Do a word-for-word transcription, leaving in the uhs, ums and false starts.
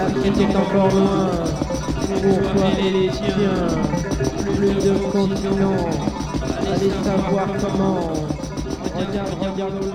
l'Afrique est encore loin pour toi et les tiens. Plus de continents, allez savoir comment. Regarde, regarde.